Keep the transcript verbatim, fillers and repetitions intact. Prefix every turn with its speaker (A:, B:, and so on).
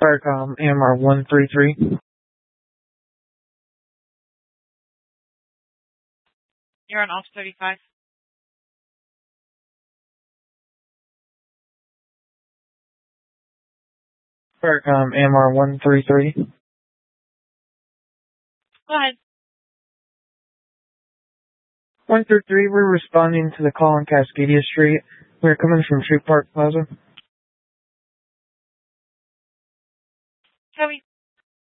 A: Firecom A M R one three three.
B: You're on Alpha thirty-five.
A: Firecom A M R one three three.
B: Go ahead.
A: one three three, we're responding to the call on Cascadia Street. We're coming from Tree Park Plaza.
B: Toby.